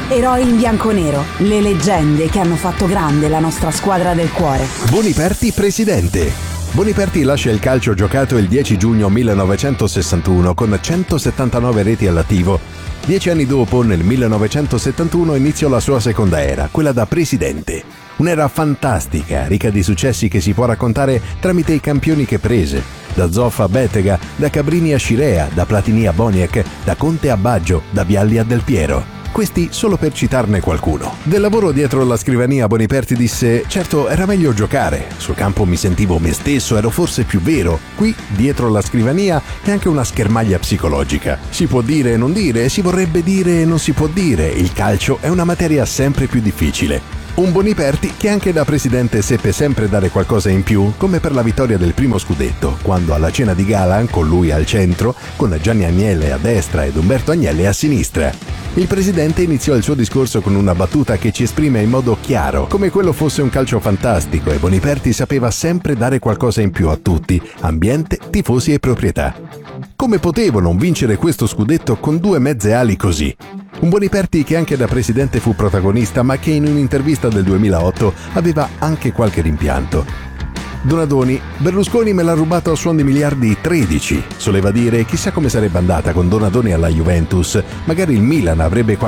Eroi in bianconero, le leggende che hanno fatto grande la nostra squadra del cuore. Boniperti presidente. Boniperti lascia il calcio giocato il 10 giugno 1961 con 179 reti all'attivo. 10 anni dopo, nel 1971, iniziò la sua seconda era, quella da presidente. Un'era fantastica, ricca di successi che si può raccontare tramite i campioni che prese. Da Zoff a Bettega, da Cabrini a Scirea, da Platini a Boniek, da Conte a Baggio, da Vialli a Del Piero. Questi solo per citarne qualcuno. Del lavoro dietro la scrivania Boniperti disse: certo, era meglio giocare. Sul campo mi sentivo me stesso, ero forse più vero. Qui, dietro la scrivania, è anche una schermaglia psicologica. Si può dire e non dire, si vorrebbe dire e non si può dire. Il calcio è una materia sempre più difficile. Un Boniperti che anche da presidente seppe sempre dare qualcosa in più, come per la vittoria del primo scudetto, quando alla cena di gala, con lui al centro, con Gianni Agnelli a destra ed Umberto Agnelli a sinistra. Il presidente iniziò il suo discorso con una battuta che ci esprime in modo chiaro, come quello fosse un calcio fantastico, e Boniperti sapeva sempre dare qualcosa in più a tutti, ambiente, tifosi e proprietà. Come potevo non vincere questo scudetto con due mezze ali così? Un Boniperti che anche da presidente fu protagonista, ma che in un'intervista del 2008 aveva anche qualche rimpianto. Donadoni: Berlusconi me l'ha rubato a suon di miliardi 13. Soleva dire: chissà come sarebbe andata con Donadoni alla Juventus, magari il Milan avrebbe